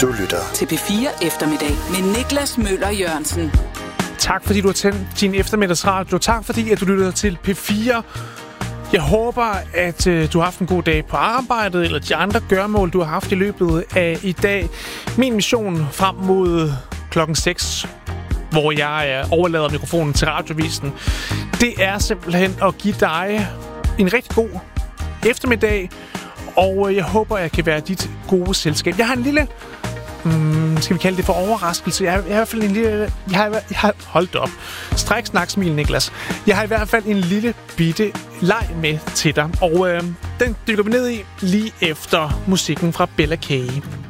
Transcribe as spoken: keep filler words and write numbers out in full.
Du lytter til P fire Eftermiddag med Niklas Møller Jørgensen. Tak fordi du har tændt din eftermiddagsradio. Tak fordi at du lytter til P fire. Jeg håber, at øh, du har haft en god dag på arbejdet, eller de andre gørmål, du har haft i løbet af i dag. Min mission frem mod klokken seks, hvor jeg øh, overlader mikrofonen til Radiovisen, det er simpelthen at give dig en rigtig god eftermiddag, og øh, jeg håber, jeg kan være dit gode selskab. Jeg har en lille... Mm, skal vi kalde det for overraskelse? Jeg har, jeg har i hvert fald en lille... Jeg har, jeg har, hold op. Stræk, snak, smil, Niklas. Jeg har i hvert fald en lille bitte leg med til dig. Og øh, den dykker vi ned i lige efter musikken fra Bella K.